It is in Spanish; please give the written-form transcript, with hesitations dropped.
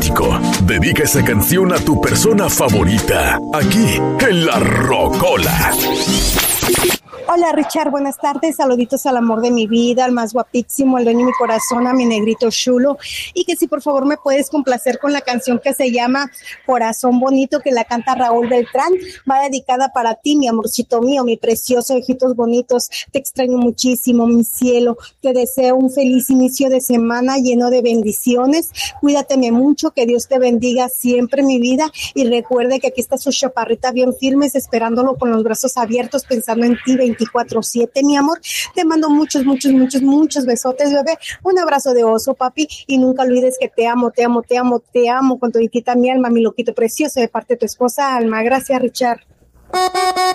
romántico. Dedica esa canción a tu persona favorita, aquí en La Rocola. Hola Richard, buenas tardes, saluditos al amor de mi vida, al más guapísimo, al dueño de mi corazón, a mi negrito chulo, y que si por favor me puedes complacer con la canción que se llama Corazón Bonito, que la canta Raúl Beltrán, va dedicada para ti, mi amorcito mío, mi precioso, ojitos bonitos, te extraño muchísimo, mi cielo, te deseo un feliz inicio de semana lleno de bendiciones, cuídateme mucho, que Dios te bendiga siempre, mi vida, y recuerde que aquí está su chaparrita bien firmes, esperándolo con los brazos abiertos, pensando en ti 24/7, mi amor. Te mando muchos besotes, bebé. Un abrazo de oso, papi, y nunca olvides que te amo con toditita mi alma, mi loquito precioso, de parte de tu esposa Alma. Gracias, Richard.